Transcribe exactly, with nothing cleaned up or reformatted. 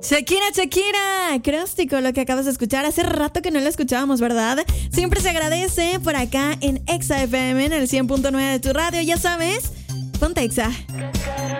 Shakira, Shakira, acróstico, lo que acabas de escuchar. Hace rato que no lo escuchábamos, ¿verdad? Siempre se agradece por acá en Exa F M, en el cien punto nueve de tu radio. Ya sabes, ponte Exa.